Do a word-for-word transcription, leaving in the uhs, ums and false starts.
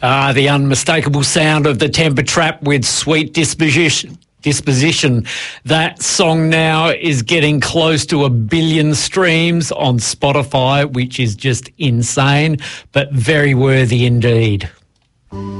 Ah, the unmistakable sound of the Temper Trap with Sweet Disposition. Disposition. That song now is getting close to a billion streams on Spotify, which is just insane, but very worthy indeed.